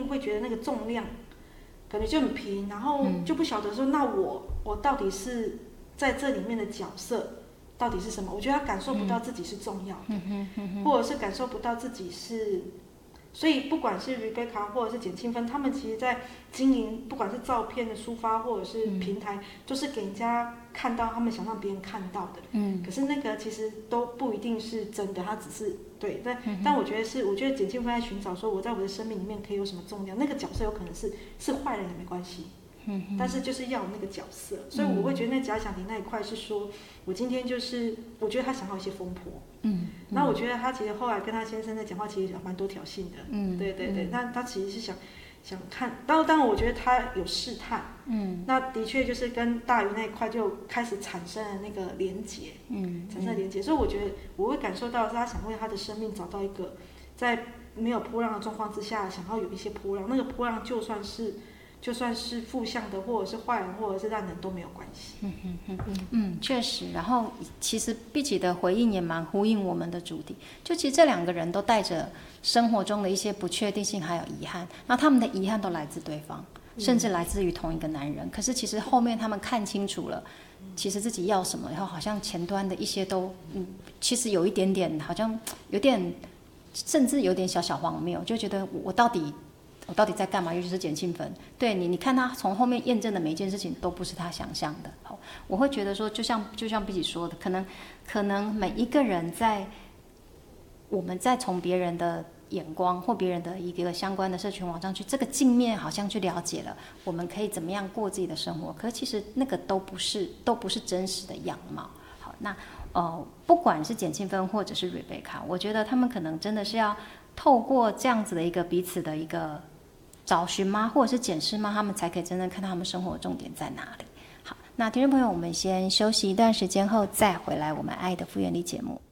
定会觉得那个重量感觉就很平，然后就不晓得说，那我到底是在这里面的角色到底是什么？我觉得他感受不到自己是重要的，或者是感受不到自己是。所以不管是 Rebecca 或者是简庆芬，他们其实在经营，不管是照片的抒发或者是平台，都是给人家看到他们想让别人看到的。可是那个其实都不一定是真的，他只是对。但我觉得简庆芬在寻找说，我在我的生命里面可以有什么重量？那个角色有可能是坏人也没关系。但是就是要有那个角色，所以我会觉得那假想敌那一块是说，我今天就是我觉得他想要一些风波，那我觉得他其实后来跟他先生在讲话，其实蛮多挑衅的，对，那他其实是想看，当然我觉得他有试探，那的确就是跟大鱼那一块就开始产生了那个连结，产生了连结，所以我觉得我会感受到是他想为他的生命找到一个在没有波浪的状况之下，想要有一些波浪，那个波浪就算是负向的，或者是坏人，或者是烂人都没有关系。 确实。然后其实碧琪的回应也蛮呼应我们的主题，就其实这两个人都带着生活中的一些不确定性还有遗憾，那他们的遗憾都来自对方，甚至来自于同一个男人。可是其实后面他们看清楚了，其实自己要什么，然后好像前端的一些都，其实有一点点，好像有点，甚至有点小小荒谬，就觉得我到底在干嘛？尤其是简庆芬，对你看他从后面验证的每一件事情都不是他想象的。我会觉得说，就像碧琪说的，可能每一个人我们在从别人的眼光或别人的一个相关的社群网上去，这个镜面好像去了解了我们可以怎么样过自己的生活，可是其实那个都不是真实的样貌。好，那不管是简庆芬或者是 Rebecca， 我觉得他们可能真的是要透过这样子的一个彼此的一个找寻吗，或者是检视吗，他们才可以真正看到他们生活的重点在哪里。好，那听众朋友，我们先休息一段时间后再回来我们爱的复原力节目。